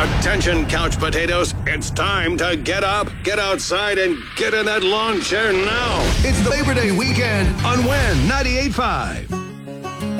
Attention, couch potatoes. It's time to get up, get outside, and get in that lawn chair now. It's the Labor Day weekend on WHEN 98.5.